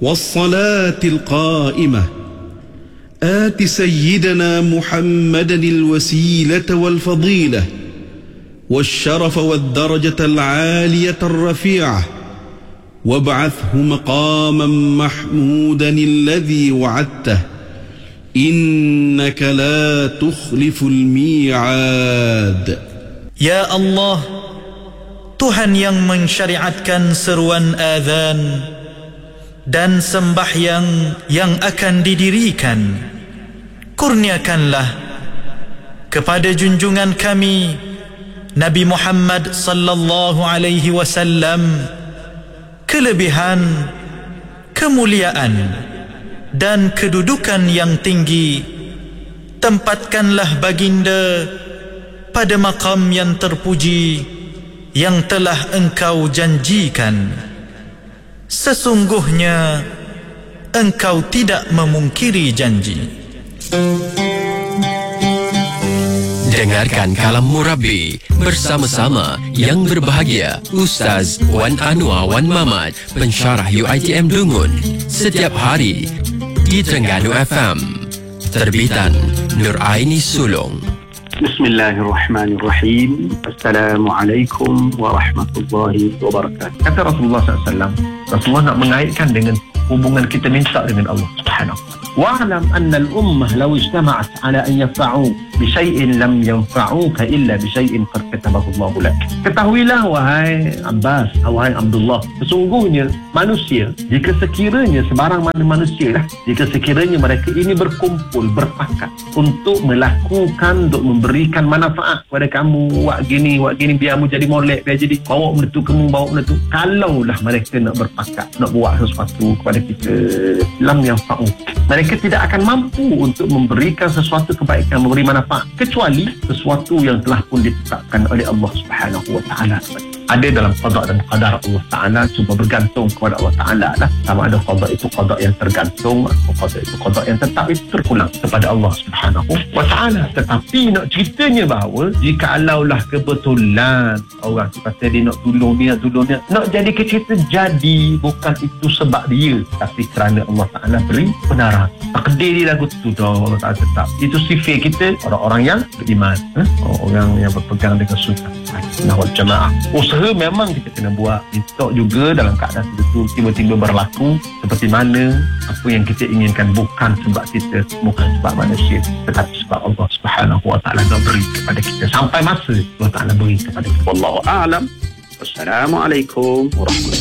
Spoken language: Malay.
والصلاة القائمة آت سيدنا محمدا الوسيلة والفضيلة والشرف والدرجة العالية الرفيعة وابعثه مقاما محمودا الذي وعدته إنك لا تخلف الميعاد. Ya Allah, Tuhan yang mensyariatkan seruan azan dan sembahyang yang akan didirikan, kurniakanlah kepada junjungan kami Nabi Muhammad sallallahu alaihi wasallam kelebihan, kemuliaan dan kedudukan yang tinggi. Tempatkanlah baginda pada maqam yang terpuji yang telah engkau janjikan. Sesungguhnya engkau tidak memungkiri janji. Dengarkan Kalam Murabi bersama-sama yang berbahagia Ustaz Wan Anwar Wan Mamat, pensyarah UiTM Dungun, setiap hari di Terengganu FM. Terbitan Nur Aini Sulong. Bismillahirrahmanirrahim. Assalamualaikum warahmatullahi wabarakatuh. Kata Rasulullah SAW, Rasulullah nak mengaitkan dengan hubungan kita minta dengan Allah Subhanahu. Wa'lam anna al-ummah law ijtama'at ala an yanfa'u bi shay'in lam yanfa'uka illa bi shay'in qad katabahu Allah lak. Ketahuilah wahai Abbas, wahai Abdullah, sesungguhnya manusia, jika sekiranya sebarang mana manusia lah, jika sekiranya mereka ini berkumpul, berpakat untuk melakukan, untuk memberikan manfaat kepada kamu, buat gini, biar kamu jadi molek, biar jadi bawa benda tu, kamu bawa benda tu. Kalaulah mereka nak berpakat, nak buat sesuatu kepada kita, lam yanfa'u, mereka tidak akan mampu untuk memberikan sesuatu kebaikan, memberi manfaat, kecuali sesuatu yang telah pun ditetapkan oleh Allah Subhanahu wa ta'ala. Ada dalam qada dan qadar Allah Ta'ala, cuma bergantung kepada Allah Ta'ala lah. Sama ada qada itu qada yang tergantung, atau qada itu qada yang tetap, itu terpulang kepada Allah Subhanahu wa Ta'ala. Tetapi nak ceritanya bahawa jika alaulah kebetulan orang kata dia nak tolong dia, nak jadi cerita jadi, bukan itu sebab dia, tapi kerana Allah Ta'ala beri benaran. Takdir dia lagu tu dah Allah Ta'ala tetap. Itu sifat kita, orang-orang yang beriman, orang yang berpegang dengan sunnah wal jamaah. Usaha memang kita kena buat. Minta juga dalam keadaan itu tiba-tiba berlaku seperti mana apa yang kita inginkan, bukan sebab kita, bukan sebab manusia, tetapi sebab Allah Subhanahu wa ta'ala nak beri kepada kita sampai masa Allah Ta'ala beri kepada kita. Wallahu a'lam. Wassalamualaikum warahmatullahi wabarakatuh.